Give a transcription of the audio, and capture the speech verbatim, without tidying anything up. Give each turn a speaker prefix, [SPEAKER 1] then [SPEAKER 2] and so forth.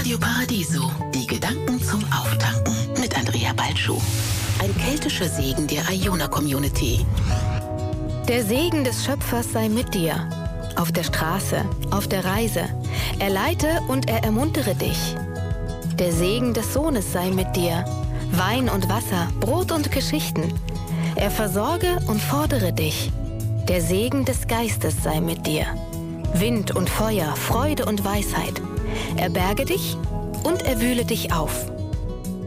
[SPEAKER 1] Radio Paradiso, die Gedanken zum Auftanken mit Andrea Balschuh. Ein keltischer Segen der Iona-Community.
[SPEAKER 2] Der Segen des Schöpfers sei mit dir. Auf der Straße, auf der Reise. Er leite und er ermuntere dich. Der Segen des Sohnes sei mit dir. Wein und Wasser, Brot und Geschichten. Er versorge und fordere dich. Der Segen des Geistes sei mit dir. Wind und Feuer, Freude und Weisheit. Er berge dich und er wühle dich auf.